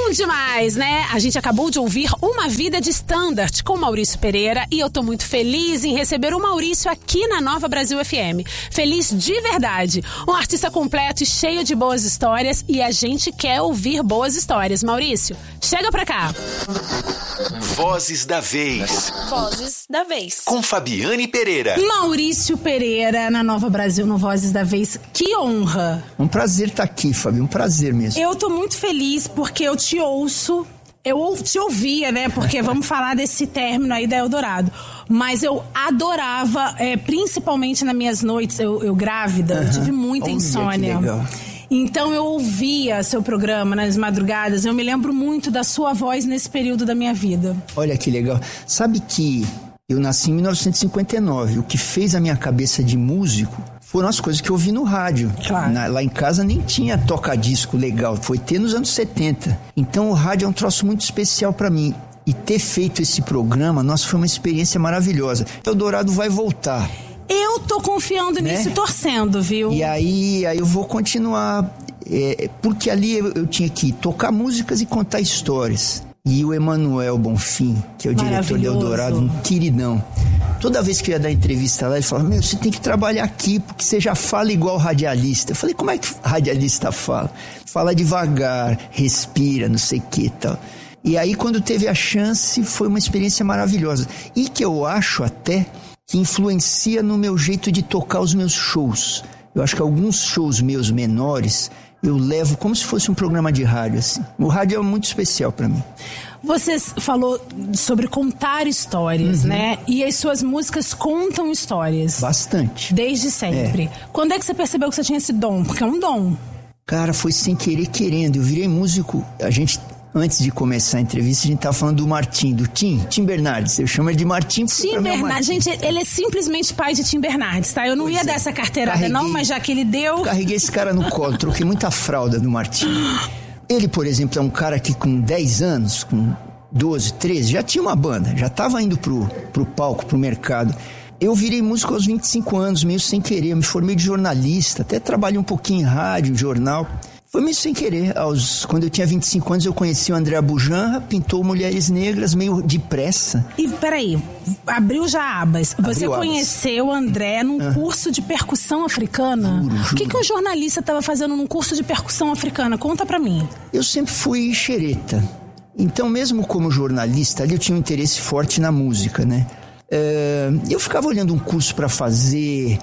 Bom demais, né? A gente acabou de ouvir Uma Vida de Standard com Maurício Pereira e eu tô muito feliz em receber o Maurício aqui na Nova Brasil FM. Feliz de verdade. Um artista completo e cheio de boas histórias e a gente quer ouvir boas histórias. Maurício, chega pra cá. Vozes da Vez. Vozes da Vez. Com Fabiane Pereira. Maurício Pereira na Nova Brasil, no Vozes da Vez. Que honra. Um prazer estar aqui, Fabi, um prazer mesmo. Eu tô muito feliz porque eu te ouço. Eu te ouvia, né? Porque vamos falar desse término aí da Eldorado. Mas eu adorava, principalmente nas minhas noites, eu grávida, eu tive muita insônia. Que legal. Então eu ouvia seu programa nas madrugadas, eu me lembro muito da sua voz nesse período da minha vida. Olha que legal. Sabe que eu nasci em 1959, o que fez a minha cabeça de músico foram as coisas que eu ouvi no rádio. Claro. Lá em casa nem tinha toca-disco legal, foi ter nos anos 70. Então o rádio é um troço muito especial pra mim. E ter feito esse programa, nossa, foi uma experiência maravilhosa. Eldorado vai voltar. Eu tô confiando nisso e torcendo, viu? E aí eu vou continuar, porque ali eu tinha que tocar músicas e contar histórias. E o Emanuel Bonfim, que é o diretor de Eldorado, um queridão. Toda vez que eu ia dar entrevista lá, ele falava, você tem que trabalhar aqui, porque você já fala igual radialista. Eu falei, como é que radialista fala? Fala devagar, respira, não sei o que e tal. E aí, quando teve a chance, foi uma experiência maravilhosa. E que eu acho até que influencia no meu jeito de tocar os meus shows. Eu acho que alguns shows meus menores eu levo como se fosse um programa de rádio, assim. O rádio é muito especial pra mim. Você falou sobre contar histórias, né? E as suas músicas contam histórias. Bastante. Desde sempre. Quando é que você percebeu que você tinha esse dom? Porque é um dom. Cara, foi sem querer querendo. Eu virei músico. Antes de começar a entrevista, a gente tava falando do Martim, do Tim Bernardes. Eu chamo ele de Martim porque Tim Bernardes, gente, ele é simplesmente pai de Tim Bernardes, tá? Eu não ia dar essa carteirada não, mas já que ele deu... Carreguei esse cara no colo, troquei muita fralda do Martim. Ele, por exemplo, é um cara que com 10 anos, com 12, 13, já tinha uma banda, já tava indo pro palco, pro mercado. Eu virei músico aos 25 anos, meio sem querer, eu me formei de jornalista, até trabalhei um pouquinho em rádio, jornal... Foi meio sem querer. Quando eu tinha 25 anos, eu conheci o André Abujanra, pintou Mulheres Negras meio depressa. E peraí, abriu já abas. Você conheceu o André num curso de percussão africana? Juro. O que o jornalista estava fazendo num curso de percussão africana? Conta pra mim. Eu sempre fui xereta. Então, mesmo como jornalista, ali eu tinha um interesse forte na música, né? Eu ficava olhando um curso pra fazer...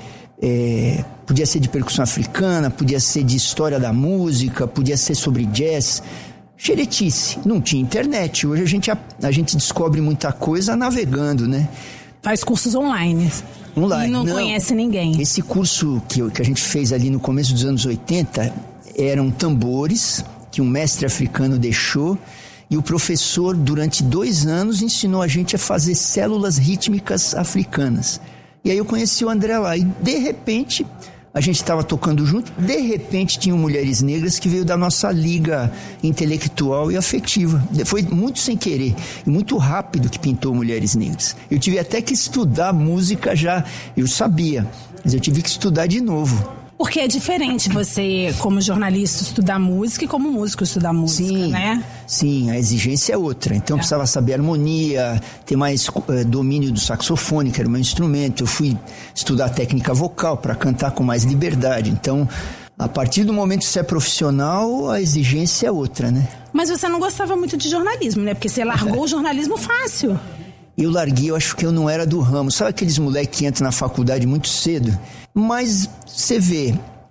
podia ser de percussão africana, podia ser de história da música, podia ser sobre jazz, xeretice, não tinha internet. Hoje a gente descobre muita coisa navegando, né? Faz cursos online. E não conhece ninguém. Esse curso que a gente fez ali no começo dos anos 80 eram tambores que um mestre africano deixou e o professor durante 2 anos ensinou a gente a fazer células rítmicas africanas. E aí eu conheci o André lá e, de repente, a gente estava tocando junto, de repente tinha Mulheres Negras que veio da nossa liga intelectual e afetiva. Foi muito sem querer e muito rápido que pintou Mulheres Negras. Eu tive até que estudar música já, eu sabia, mas eu tive que estudar de novo. Porque é diferente você, como jornalista, estudar música e como músico estudar música, né? Sim, a exigência é outra. Então eu precisava saber harmonia, ter mais domínio do saxofone, que era o meu instrumento. Eu fui estudar técnica vocal para cantar com mais liberdade. Então, a partir do momento que você é profissional, a exigência é outra, né? Mas você não gostava muito de jornalismo, né? Porque você largou o jornalismo fácil. Eu larguei, eu acho que eu não era do ramo. Sabe aqueles moleques que entram na faculdade muito cedo? Mas você vê,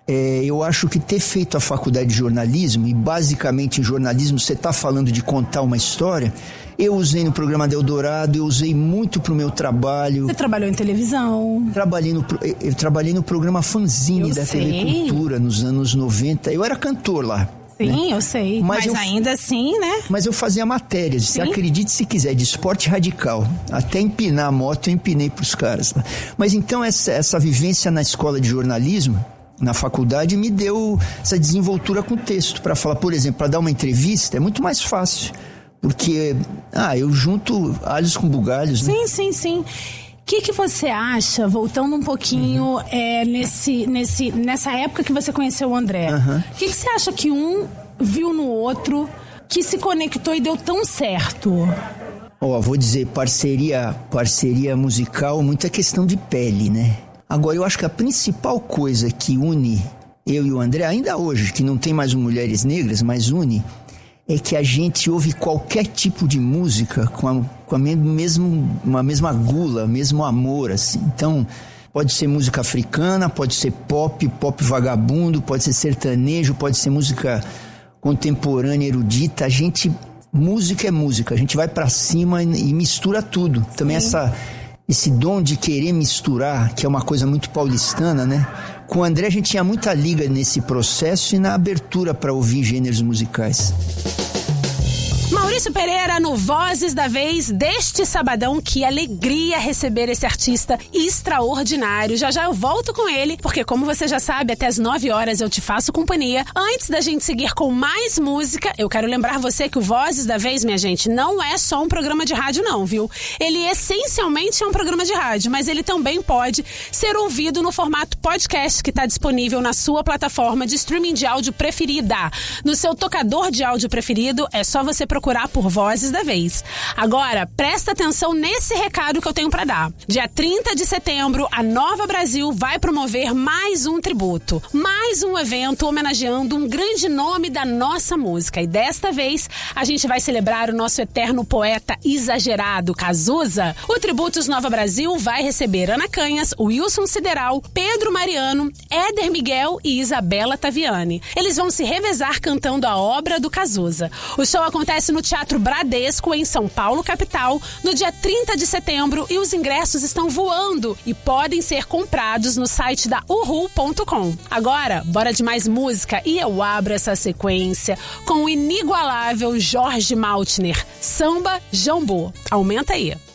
eu acho que ter feito a faculdade de jornalismo, e basicamente em jornalismo você está falando de contar uma história, eu usei no programa da Eldorado, eu usei muito pro meu trabalho. Você trabalhou em televisão? Eu trabalhei no programa Fanzine da TV Cultura nos anos 90. Eu era cantor lá. Sim, né? eu sei. Mas ainda assim, né? Mas eu fazia matérias, você acredite se quiser, de esporte radical. Até empinar a moto, eu empinei pros caras lá. Mas então essa vivência na escola de jornalismo, na faculdade, me deu essa desenvoltura com o texto. Para falar, por exemplo, para dar uma entrevista, é muito mais fácil. Porque, eu junto alhos com bugalhos, né? Sim. O que você acha, voltando um pouquinho nessa época que você conheceu o André, o que você acha que um viu no outro que se conectou e deu tão certo? Vou dizer, parceria musical, muita questão de pele, né? Agora, eu acho que a principal coisa que une eu e o André, ainda hoje, que não tem mais Mulheres Negras, mas une, é que a gente ouve qualquer tipo de música com a mesma gula, mesmo amor, assim. Então, pode ser música africana, pode ser pop vagabundo, pode ser sertanejo, pode ser música contemporânea, erudita. Música é música, a gente vai pra cima e mistura tudo. Também esse dom de querer misturar, que é uma coisa muito paulistana, né? Com o André a gente tinha muita liga nesse processo e na abertura para ouvir gêneros musicais. Maurício Pereira no Vozes da Vez deste sabadão. Que alegria receber esse artista extraordinário. Já eu volto com ele, porque como você já sabe, até as 9 horas eu te faço companhia. Antes da gente seguir com mais música, eu quero lembrar você que o Vozes da Vez, minha gente, não é só um programa de rádio não, viu? Ele essencialmente é um programa de rádio, mas ele também pode ser ouvido no formato podcast, que está disponível na sua plataforma de streaming de áudio preferida. No seu tocador de áudio preferido, é só você procurar por Vozes da Vez. Agora, presta atenção nesse recado que eu tenho para dar. Dia 30 de setembro, a Nova Brasil vai promover mais um tributo, mais um evento homenageando um grande nome da nossa música. E desta vez, a gente vai celebrar o nosso eterno poeta exagerado, Cazuza. O Tributos Nova Brasil vai receber Ana Canhas, Wilson Sideral, Pedro Mariano, Éder Miguel e Isabela Taviani. Eles vão se revezar cantando a obra do Cazuza. O show acontece no Teatro Bradesco, em São Paulo, capital, no dia 30 de setembro, e os ingressos estão voando e podem ser comprados no site da uhu.com. Agora, bora de mais música e eu abro essa sequência com o inigualável Jorge Maltner, Samba Jambu. Aumenta aí.